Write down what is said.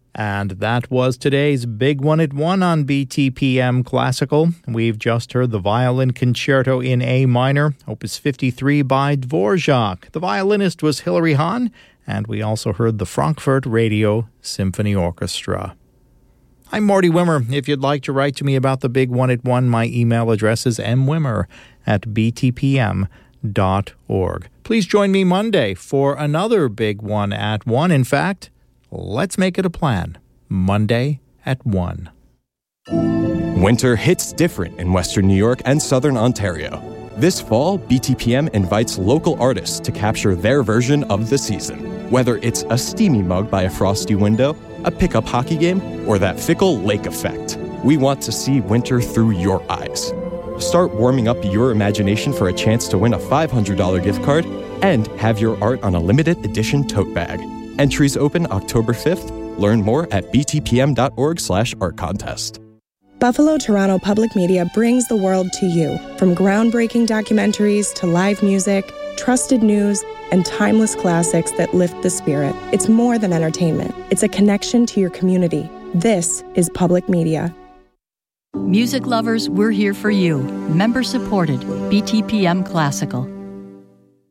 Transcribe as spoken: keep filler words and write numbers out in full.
And that was today's Big One at One on B T P M Classical. We've just heard the Violin Concerto in A minor, Opus fifty-three by Dvorak. The violinist was Hilary Hahn, and we also heard the Frankfurt Radio Symphony Orchestra. I'm Marty Wimmer. If you'd like to write to me about the Big One at One, my email address is m wimmer at b t p m dot org. Please join me Monday for another Big One at One. In fact, let's make it a plan. Monday at one. Winter hits different in Western New York and Southern Ontario. This fall, B T P M invites local artists to capture their version of the season. Whether it's a steamy mug by a frosty window, a pickup hockey game, or that fickle lake effect, we want to see winter through your eyes. Start warming up your imagination for a chance to win a five hundred dollars gift card and have your art on a limited edition tote bag. Entries open October fifth. Learn more at b t p m dot org slash art contest. Buffalo Toronto Public Media brings the world to you. From groundbreaking documentaries to live music, trusted news, and timeless classics that lift the spirit. It's more than entertainment. It's a connection to your community. This is public media. Music lovers, we're here for you. Member supported, B T P M Classical.